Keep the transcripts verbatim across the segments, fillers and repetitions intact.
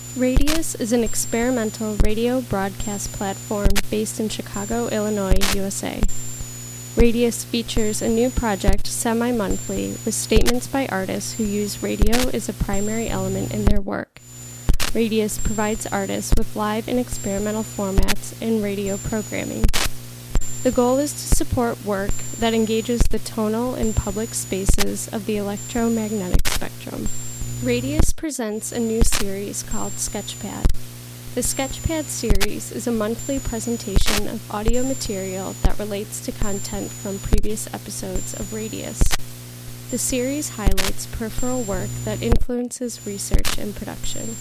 Radius is an experimental radio broadcast platform based in Chicago, Illinois, U S A. Radius features a new project semi-monthly with statements by artists who use radio as a primary element in their work. Radius provides artists with live and experimental formats in radio programming. The goal is to support work that engages the tonal and public spaces of the electromagnetic spectrum. Radius presents a new series called Sketchpad. The Sketchpad series is a monthly presentation of audio material that relates to content from previous episodes of Radius. The series highlights peripheral work that influences research and production.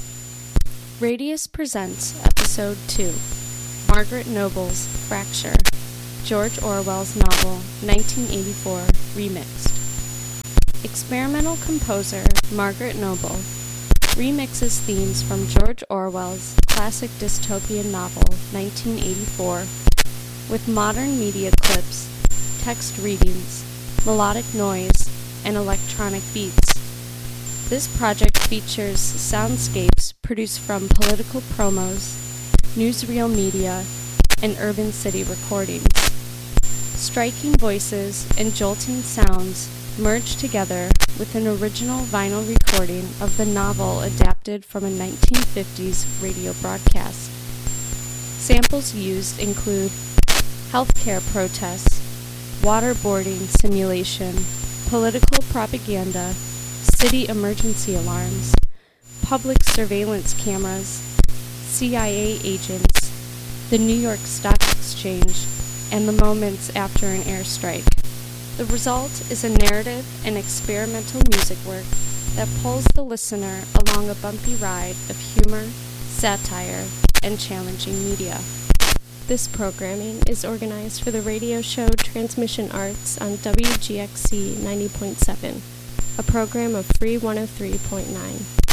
Radius presents Episode two, Margaret Noble's Fracture, George Orwell's novel nineteen eighty-four remixed. Experimental composer Margaret Noble remixes themes from George Orwell's classic dystopian novel nineteen eighty-four with modern media clips, text readings, melodic noise, and electronic beats. This project features soundscapes produced from political promos, newsreel media, and urban city recordings. Striking voices and jolting sounds merge together with an original vinyl recording of the novel adapted from a nineteen fifties radio broadcast. Samples used include healthcare protests, waterboarding simulation, political propaganda, city emergency alarms, public surveillance cameras, C I A agents, the New York Stock Exchange, and the moments after an airstrike. The result is a narrative and experimental music work that pulls the listener along a bumpy ride of humor, satire, and challenging media. This programming is organized for the radio show Transmission Arts on W G X C ninety point seven, a program of Free one oh three point nine.